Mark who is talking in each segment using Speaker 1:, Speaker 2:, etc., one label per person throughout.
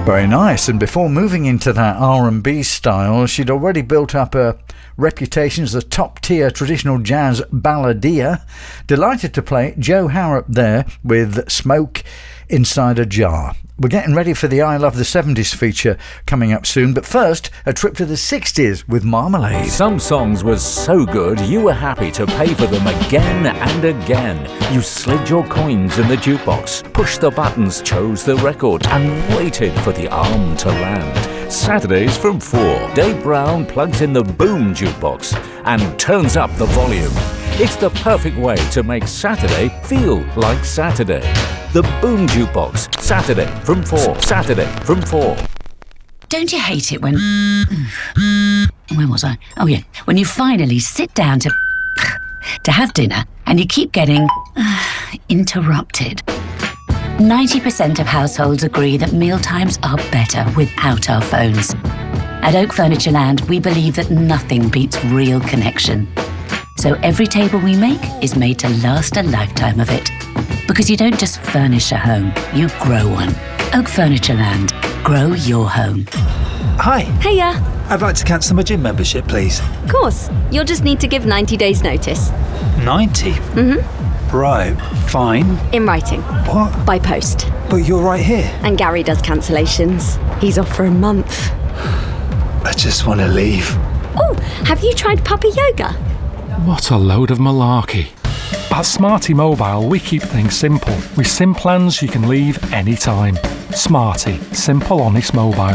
Speaker 1: Very nice. And before moving into that R&B style, she'd already built up a reputation as a top-tier traditional jazz balladeer. Delighted to play Joe Harrop there with Smoke Inside a Jar. We're getting ready for the I Love the 70s feature coming up soon, but first, a trip to the 60s with Marmalade.
Speaker 2: Some songs were so good you were happy to pay for them again and again. You slid your coins in the jukebox, pushed the buttons, chose the record, and waited for the arm to land. Saturdays from 4, Dave Brown plugs in the Boom Jukebox and turns up the volume. It's the perfect way to make Saturday feel like Saturday. The Boom Jukebox, Saturday from 4. Saturday from 4.
Speaker 3: Don't you hate it when... Where was I? Oh, yeah. When you finally sit down to have dinner and you keep getting interrupted. 90% of households agree that mealtimes are better without our phones. At Oak Furniture Land, we believe that nothing beats real connection. So every table we make is made to last a lifetime of it. Because you don't just furnish a home, you grow one. Oak Furniture Land. Grow your home.
Speaker 4: Hi.
Speaker 5: Hiya.
Speaker 4: I'd like to cancel my gym membership, please.
Speaker 5: Of course. You'll just need to give 90 days notice.
Speaker 4: 90?
Speaker 5: Mm-hmm.
Speaker 4: Right, fine.
Speaker 5: In writing.
Speaker 4: What?
Speaker 5: By post.
Speaker 4: But you're right here.
Speaker 5: And Gary does cancellations. He's off for a month.
Speaker 4: I just want to leave.
Speaker 5: Oh, have you tried puppy yoga?
Speaker 6: What a load of malarkey. At Smarty Mobile, we keep things simple. With SIM plans you can leave anytime. Smarty. Simple, honest mobile.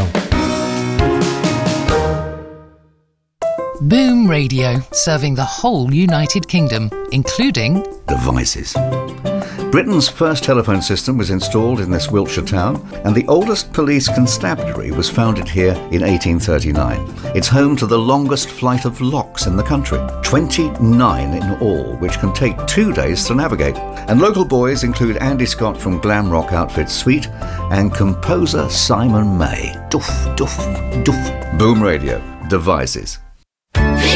Speaker 7: Boom Radio, serving the whole United Kingdom, including
Speaker 8: devices. Britain's first telephone system was installed in this Wiltshire town, and the oldest police constabulary was founded here in 1839. It's home to the longest flight of locks in the country, 29 in all, which can take 2 days to navigate. And local boys include Andy Scott from glam rock outfit Sweet and composer Simon May. Doof, doof, doof. Boom Radio, devices.